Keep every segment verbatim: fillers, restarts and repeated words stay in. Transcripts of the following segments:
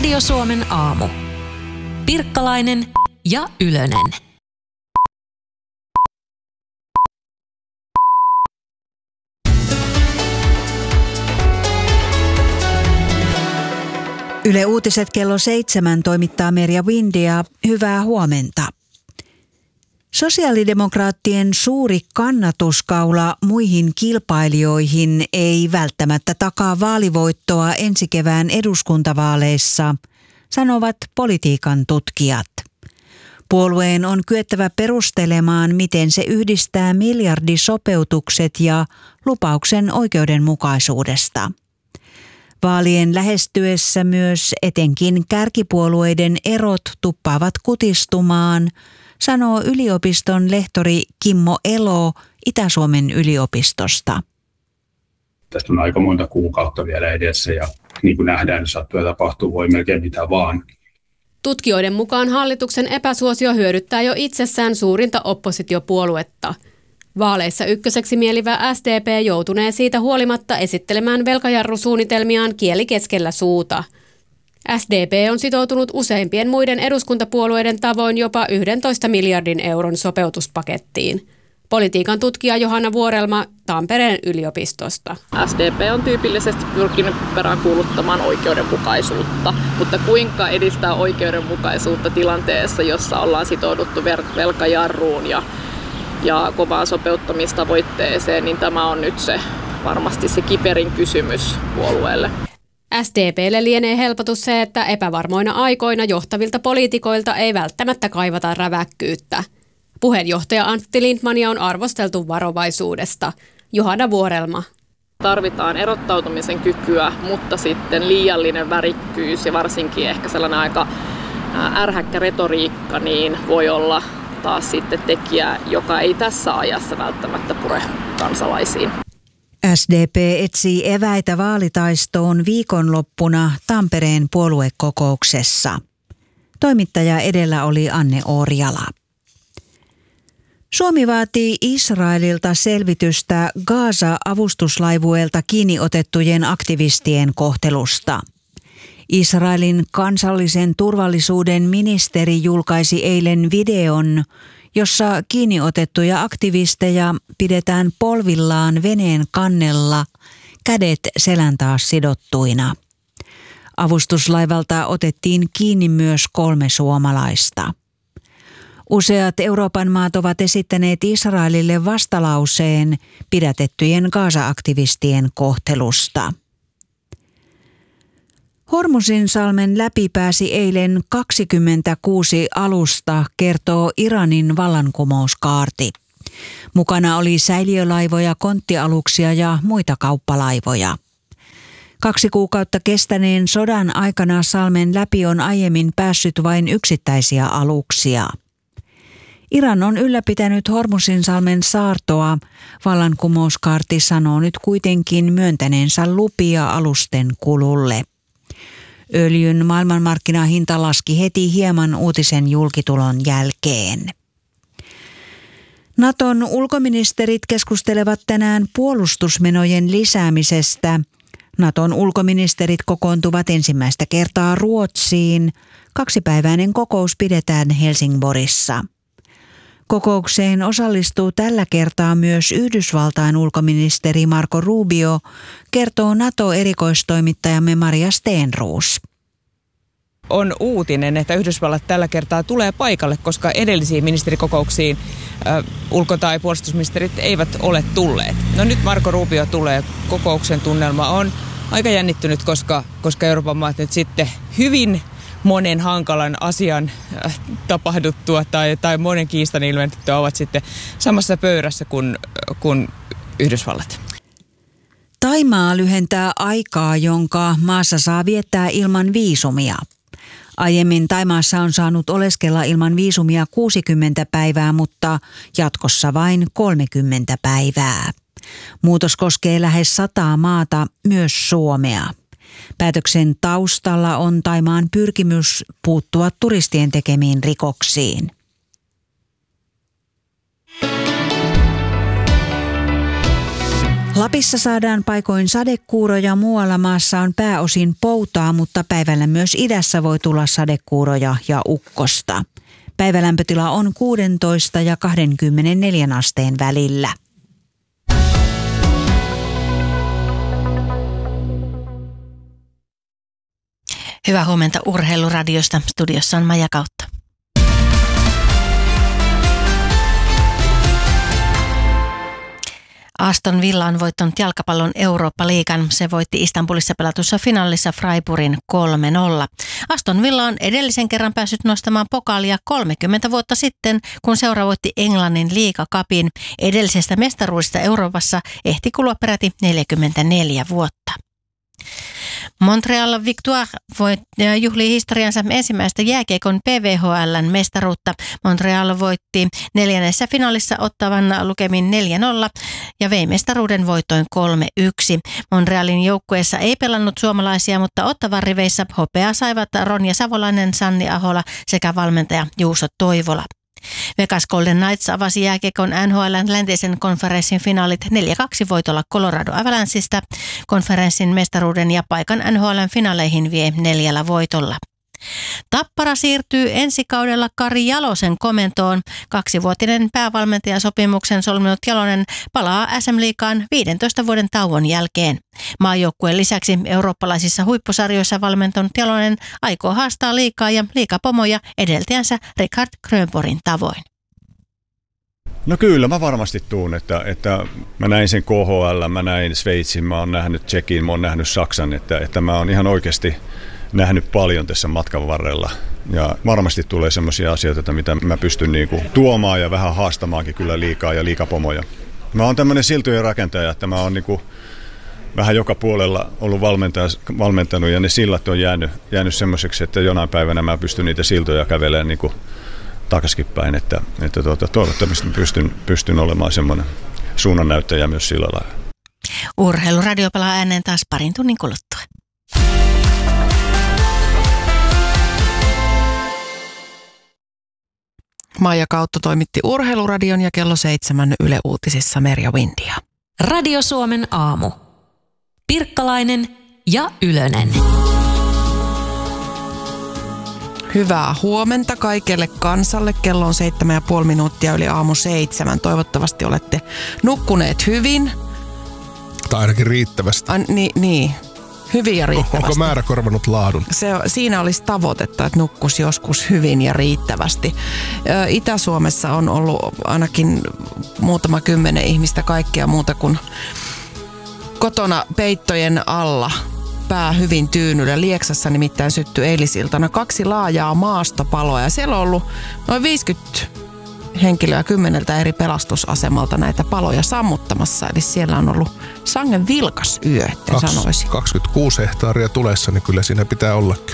Radio Suomen aamu. Pirkkalainen ja Ylönen. Yle Uutiset kello seitsemän toimittaa Merja Windia. Hyvää huomenta. Sosiaalidemokraattien suuri kannatuskaula muihin kilpailijoihin ei välttämättä takaa vaalivoittoa ensi kevään eduskuntavaaleissa, sanovat politiikan tutkijat. Puolueen on kyettävä perustelemaan, miten se yhdistää miljardisopeutukset ja lupauksen oikeudenmukaisuudesta. Vaalien lähestyessä myös etenkin kärkipuolueiden erot tuppaavat kutistumaan, sanoo yliopiston lehtori Kimmo Elo Itä-Suomen yliopistosta. Tästä on aika monta kuukautta vielä edessä ja niin kuin nähdään, niin sattuu ja tapahtuu, voi melkein mitä vaan. Tutkijoiden mukaan hallituksen epäsuosio hyödyttää jo itsessään suurinta oppositiopuoluetta. Vaaleissa ykköseksi mielivä S D P joutunee siitä huolimatta esittelemään velkajarrusuunnitelmiaan kieli keskellä suuta. S D P on sitoutunut useimpien muiden eduskuntapuolueiden tavoin jopa yhdentoista miljardin euron sopeutuspakettiin. Politiikan tutkija Johanna Vuorelma Tampereen yliopistosta. S D P on tyypillisesti pyrkinyt peräänkuuluttamaan oikeudenmukaisuutta, mutta kuinka edistää oikeudenmukaisuutta tilanteessa, jossa ollaan sitouduttu velkajarruun ja ja kovaan sopeuttamistavoitteeseen, niin tämä on nyt se varmasti se kiperin kysymys puolueelle. S D P:lle lienee helpotus se, että epävarmoina aikoina johtavilta poliitikoilta ei välttämättä kaivata räväkkyyttä. Puheenjohtaja Antti Lindtmania on arvosteltu varovaisuudesta. Johanna Vuorelma. Tarvitaan erottautumisen kykyä, mutta sitten liiallinen värikkyys ja varsinkin ehkä sellainen aika ärhäkkä retoriikka niin voi olla taas sitten tekijä, joka ei tässä ajassa välttämättä pure kansalaisiin. S D P etsii eväitä vaalitaistoon viikonloppuna Tampereen puoluekokouksessa. Toimittaja edellä oli Anne Orjala. Suomi vaatii Israelilta selvitystä Gaza-avustuslaivueelta kiinni otettujen aktivistien kohtelusta. Israelin kansallisen turvallisuuden ministeri julkaisi eilen videon, jossa kiinni otettuja aktivisteja pidetään polvillaan veneen kannella, kädet selän taas sidottuina. Avustuslaivalta otettiin kiinni myös kolme suomalaista. Useat Euroopan maat ovat esittäneet Israelille vastalauseen pidätettyjen Gaza-aktivistien kohtelusta. Hormuzinsalmen läpi pääsi eilen kaksikymmentäkuusi alusta, kertoo Iranin vallankumouskaarti. Mukana oli säiliölaivoja, konttialuksia ja muita kauppalaivoja. Kaksi kuukautta kestäneen sodan aikana salmen läpi on aiemmin päässyt vain yksittäisiä aluksia. Iran on ylläpitänyt Hormuzinsalmen saartoa. Vallankumouskaarti sanoo nyt kuitenkin myöntäneensä lupia alusten kululle. Öljyn maailmanmarkkinahinta laski heti hieman uutisen julkitulon jälkeen. Naton ulkoministerit keskustelevat tänään puolustusmenojen lisäämisestä. Naton ulkoministerit kokoontuvat ensimmäistä kertaa Ruotsiin. Kaksipäiväinen kokous pidetään Helsingborissa. Kokoukseen osallistuu tällä kertaa myös Yhdysvaltain ulkoministeri Marco Rubio, kertoo NATO-erikoistoimittajamme Maria Stenroos. On uutinen, että Yhdysvallat tällä kertaa tulee paikalle, koska edellisiin ministerikokouksiin äh, ulko- tai puolustusministerit eivät ole tulleet. No nyt Marco Rubio tulee. Kokouksen tunnelma on aika jännittynyt, koska, koska Euroopan maat nyt sitten hyvin monen hankalan asian äh, tapahduttua tai, tai monen kiistan ilmentyttyä ovat sitten samassa pöydässä kuin, kuin Yhdysvallat. Thaimaa lyhentää aikaa, jonka maassa saa viettää ilman viisumia. Aiemmin Thaimaassa on saanut oleskella ilman viisumia kuusikymmentä päivää, mutta jatkossa vain kolmekymmentä päivää. Muutos koskee lähes sataa maata, myös Suomea. Päätöksen taustalla on Thaimaan pyrkimys puuttua turistien tekemiin rikoksiin. Lapissa saadaan paikoin sadekuuroja, muualla maassa on pääosin poutaa, mutta päivällä myös idässä voi tulla sadekuuroja ja ukkosta. Päivälämpötila on kuusitoista ja kaksikymmentäneljä asteen välillä. Hyvää huomenta Urheiluradiosta. Studiossa on Maija Kautta. Aston Villa on voittanut jalkapallon Eurooppa-liigan. Se voitti Istanbulissa pelatussa finaalissa Freiburgin kolme nolla. Aston Villa on edellisen kerran päässyt nostamaan pokaalia kolmekymmentä vuotta sitten, kun seura voitti Englannin liigacupin. Edellisestä mestaruudesta Euroopassa ehti kulua peräti neljäkymmentäneljä vuotta. Montreal Victoire juhlii historiansa ensimmäistä jääkiekon P V H L:n mestaruutta. Montreal voitti neljännessä finaalissa Ottavan lukemin neljä nolla ja vei mestaruuden voittoin kolme yksi. Montrealin joukkueessa ei pelannut suomalaisia, mutta Ottavan riveissä hopeaa saivat Ronja Savolainen, Sanni Ahola sekä valmentaja Juuso Toivola. Vegas Golden Knights avasi jääkiekon N H L:n läntisen konferenssin finaalit neljä kaksi voitolla Colorado Avalanchesta. Konferenssin mestaruuden ja paikan N H L:n finaaleihin vie neljällä voitolla. Tappara siirtyy ensi kaudella Kari Jalosen komentoon. Kaksivuotinen päävalmentajasopimuksen solminut Jalonen palaa S M-liigaan viidentoista vuoden tauon jälkeen. Maajoukkueen lisäksi eurooppalaisissa huippusarjoissa valmentanut Jalonen aikoo haastaa liigaa ja liigapomoja edeltäjänsä Richard Grönborgin tavoin. No kyllä, mä varmasti tuun, että, että mä näin sen K H L, mä näin Sveitsin, mä oon nähnyt Tšekin, mä oon nähnyt Saksan, että, että mä oon ihan oikeasti nähnyt paljon tässä matkan varrella. Ja varmasti tulee semmoisia asioita, mitä mä pystyn niinku tuomaan ja vähän haastamaankin kyllä liikaa ja liikapomoja. Mä oon tämmöinen siltojen rakentaja, että mä oon niinku vähän joka puolella ollut valmentanut ja ne sillat on jäänyt, jäänyt semmoiseksi, että jonain päivänä mä pystyn niitä siltoja kävelemään niinku takaisin päin. Että, että tuota, toivottavasti pystyn, pystyn olemaan semmoinen suunnannäyttäjä myös sillä lailla. Urheiluradio palaa ääneen taas parin tunnin kuluttua. Maija Kautta toimitti Urheiluradion ja kello seitsemän Yle Uutisissa Merja Windia. Radio Suomen aamu. Pirkkalainen ja Ylönen. Hyvää huomenta kaikelle kansalle. Kello on seitsemän ja puoli minuuttia yli aamu seitsemän. Toivottavasti olette nukkuneet hyvin. Tai ainakin riittävästi. A, niin, niin. Hyvin ja riittävästi. Onko määrä korvanut laadun? Se, siinä olisi tavoitetta, että nukkuisi joskus hyvin ja riittävästi. Itä-Suomessa on ollut ainakin muutama kymmenen ihmistä kaikkea muuta kuin kotona peittojen alla. Pää hyvin tyynyllä. Lieksassa nimittäin syttyi eilisiltana kaksi laajaa maastopaloa ja siellä on ollut noin viisikymmentä henkilöä kymmeneltä eri pelastusasemalta näitä paloja sammuttamassa. Eli siellä on ollut sangen vilkas yö, etten sanoisi. kaksikymmentäkuusi hehtaaria tulessa, niin kyllä siinä pitää ollakin.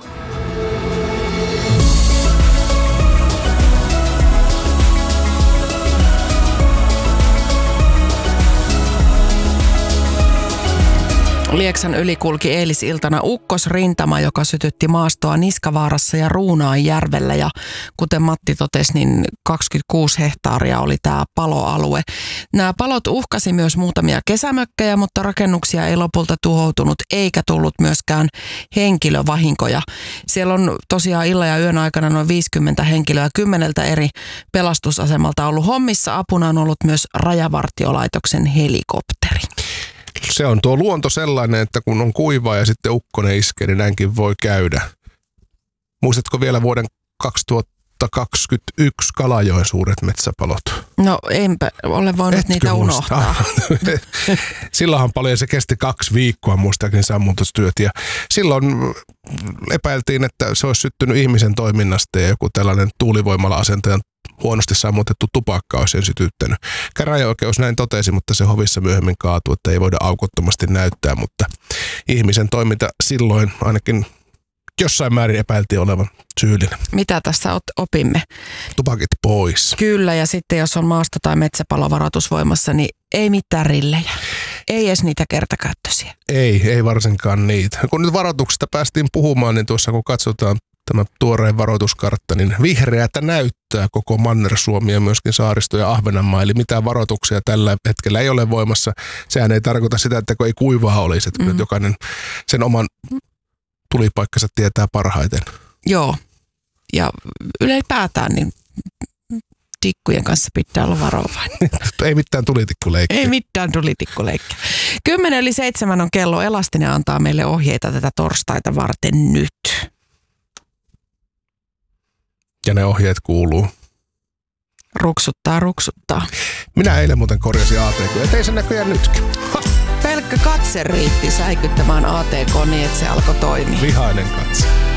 Lieksan yli kulki eilisiltana ukkosrintama, joka sytytti maastoa Niskavaarassa ja Ruunaanjärvellä. Ja kuten Matti totesi, niin kaksikymmentäkuusi hehtaaria oli tämä paloalue. Nämä palot uhkasi myös muutamia kesämökkejä, mutta rakennuksia ei lopulta tuhoutunut eikä tullut myöskään henkilövahinkoja. Siellä on tosiaan illan ja yön aikana noin viisikymmentä henkilöä kymmeneltä eri pelastusasemalta ollut hommissa. Apuna on ollut myös Rajavartiolaitoksen helikopteri. Se on tuo luonto sellainen, että kun on kuivaa ja sitten ukkonen iskee, niin näinkin voi käydä. Muistatko vielä vuoden kaksituhattakaksikymmentäyksi Kalajoen suuret metsäpalot? No enpä ole voinut Etkö niitä muista? unohtaa. Silloinhan paljon se kesti kaksi viikkoa muistaakseni sammutustyöt ja silloin epäiltiin, että se olisi syttynyt ihmisen toiminnasta ja joku tällainen tuulivoimala-asentajan huonosti sammutettu tupakka olisi sen sytyttänyt. Käräjäoikeus näin totesi, mutta se hovissa myöhemmin kaatui, että ei voida aukottomasti näyttää, mutta ihmisen toiminta silloin ainakin jossain määrin epäiltiin olevan syyllinen. Mitä tässä opimme? Tupakit pois. Kyllä, ja sitten jos on maasto- tai metsäpalovaroitus voimassa, niin ei mitään rillejä. Ei edes niitä kertakäyttöisiä. Ei, ei varsinkaan niitä. Kun nyt varoituksista päästiin puhumaan, niin tuossa kun katsotaan tämä tuoreen varoituskartta, niin vihreätä näyttää. saaristoja, koko Manner-Suomi ja myöskin saaristo ja Ahvenanmaa. Eli mitään varoituksia tällä hetkellä ei ole voimassa. Sehän ei tarkoita sitä, että ei kuivaa olisi, että mm. jokainen sen oman tulipaikkansa tietää parhaiten. Joo, ja ylipäätään niin tikkujen kanssa pitää olla varovainen. Ei mitään tulitikkuleikkiä. Ei mitään tulitikkuleikkiä. Kymmenen yli seitsemän on kello. Elastinen antaa meille ohjeita tätä torstaita varten nyt. Ja ne ohjeet kuuluu. Ruksuttaa, ruksuttaa. Minä eilen muuten korjasin A T K, ja tein sen näköjään nytkin. Ha! Pelkkä katse riitti säikyttämään A T K niin, että se alkoi toimia. Vihainen katse.